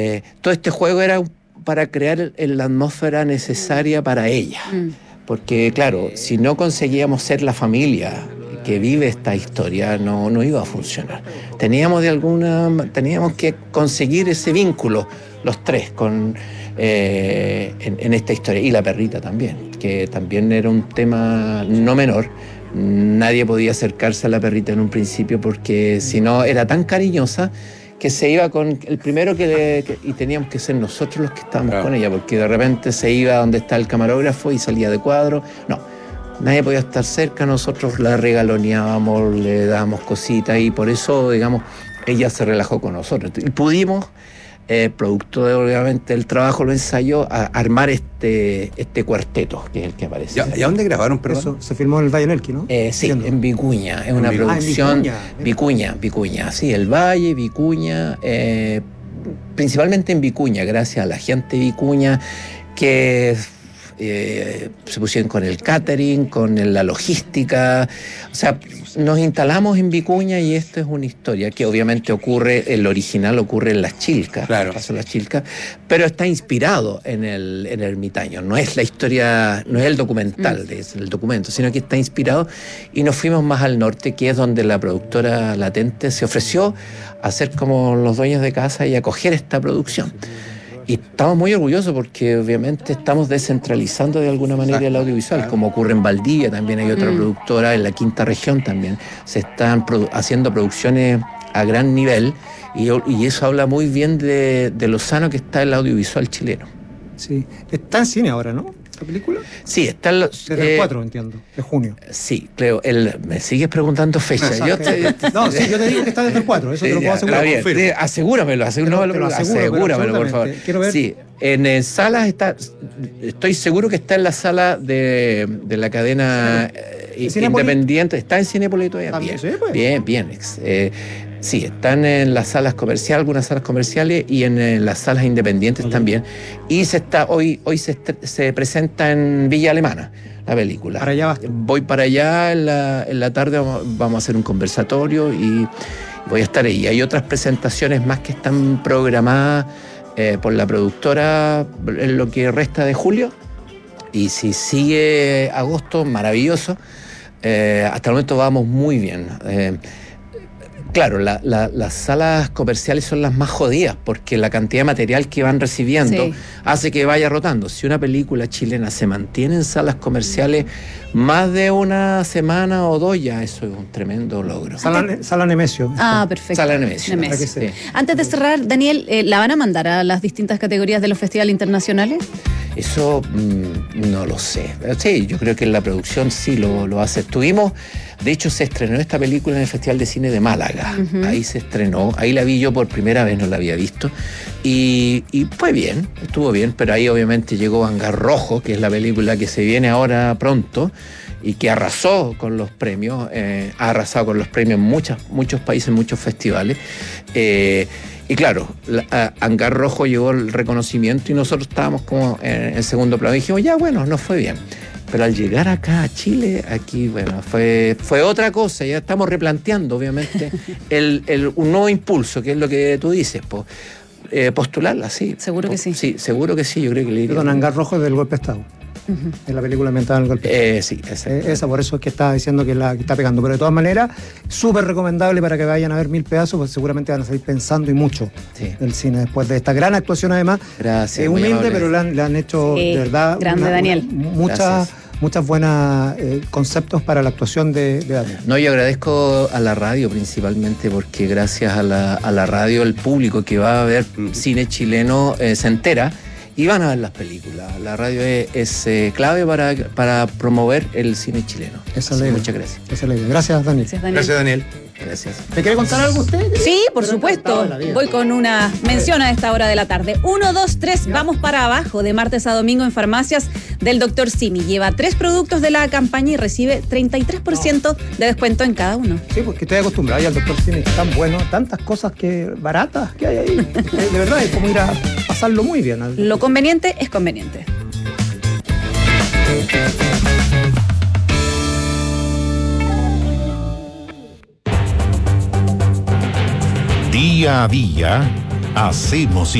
todo este juego era para crear la atmósfera necesaria para ella. Porque, claro, si no conseguíamos ser la familia que vive esta historia, no iba a funcionar. Teníamos que conseguir ese vínculo, los tres, en esta historia. Y la perrita también, que también era un tema no menor. Nadie podía acercarse a la perrita en un principio porque si no era tan cariñosa que se iba con el primero y teníamos que ser nosotros los que estábamos con ella, porque de repente se iba donde está el camarógrafo y salía de cuadro. No, nadie podía estar cerca, nosotros la regaloneábamos, le dábamos cositas y por eso, digamos, ella se relajó con nosotros. Y pudimos, producto de, obviamente, el trabajo, lo ensayó, a armar este cuarteto, que es el que aparece. ¿Y a dónde grabaron, perdón? Eso se filmó en el Valle Nelqui, ¿no? Sí, en Vicuña. Es una producción. Vicuña. Sí, el Valle, Vicuña. Principalmente en Vicuña, gracias a la gente de Vicuña, que se pusieron con el catering, con la logística. O sea, nos instalamos en Vicuña y esto es una historia que obviamente el original ocurre en Las Chilcas, Paso Las Chilcas, pero está inspirado en el ermitaño. No es la historia, no es el documental, es el documento, sino que está inspirado, y nos fuimos más al norte, que es donde la productora Latente se ofreció a ser como los dueños de casa y acoger esta producción. Y estamos muy orgullosos porque obviamente estamos descentralizando de alguna manera el audiovisual, como ocurre en Valdivia, también hay otra productora, en la quinta región también se están haciendo producciones a gran nivel, y eso habla muy bien de lo sano que está el audiovisual chileno. Sí, está en cine ahora, ¿no? ¿La película? Sí, está desde el 4, entiendo, de junio. Sí, creo. Me sigues preguntando fecha. Yo te digo que está desde el 4, eso te lo puedo asegurar. Asegúramelo, por favor. Quiero ver. Sí, en salas estoy seguro que está en la sala de la cadena independiente. ¿Está en Cinépolis todavía? Bien. Sí, están en las salas comerciales, algunas salas comerciales, y en las salas independientes también. Y hoy se presenta en Villa Alemana la película. Para allá voy para allá en la tarde, vamos a hacer un conversatorio y voy a estar ahí. Hay otras presentaciones más que están programadas por la productora en lo que resta de julio. Y si sigue agosto, maravilloso. Hasta el momento vamos muy bien. Claro, las salas comerciales son las más jodidas porque la cantidad de material que van recibiendo hace que vaya rotando. Si una película chilena se mantiene en salas comerciales más de una semana o dos, ya eso es un tremendo logro. Sala Nemesio. Perfecto. Sala Nemesio. Sí. Antes de cerrar, Daniel, ¿la van a mandar a las distintas categorías de los festivales internacionales? Eso no lo sé. Sí, yo creo que en la producción sí lo hace. De hecho, se estrenó esta película en el Festival de Cine de Málaga. Ahí se estrenó, ahí la vi yo por primera vez, no la había visto. Y fue bien, estuvo bien, pero ahí obviamente llegó Hangar Rojo, que es la película que se viene ahora pronto y que arrasó con los premios, ha arrasado con los premios en muchos países, muchos festivales. Y claro, Hangar Rojo llevó el reconocimiento y nosotros estábamos como en segundo plano. Y dijimos, ya bueno, nos fue bien. Pero al llegar acá a Chile, aquí, bueno, fue otra cosa. Ya estamos replanteando, obviamente, un nuevo impulso, que es lo que tú dices, postularla, sí. Seguro que sí. Sí, seguro que sí, yo creo que le iría. Hangar Rojo es del golpe de Estado. En la película ambientada en el golpe de Estado. Sí, esa, por eso es que está diciendo que está pegando. Pero de todas maneras, súper recomendable para que vayan a ver Mil Pedazos, porque seguramente van a salir pensando y mucho del cine después de esta gran actuación, además. Gracias. Humilde, pero le han hecho de verdad grande, Daniel. muchas buenas conceptos para la actuación de Daniel. No, yo agradezco a la radio principalmente, porque gracias a la radio el público que va a ver cine chileno se entera y van a ver las películas. La radio es clave para promover el cine chileno. Muchas gracias. Esa es la idea. Gracias, Daniel. Gracias, Daniel. Gracias. ¿Me quiere contar algo usted? Sí, por supuesto. Voy con una mención a esta hora de la tarde. 1, 2, 3, vamos para abajo. De martes a domingo en farmacias del Dr. Simi. Lleva 3 productos de la campaña y recibe 33% de descuento en cada uno. Sí, porque estoy acostumbrado al Dr. Simi. Es tan bueno, tantas cosas baratas que hay ahí. De verdad, es como ir a pasarlo muy bien. Lo conveniente es conveniente. Día a día hacemos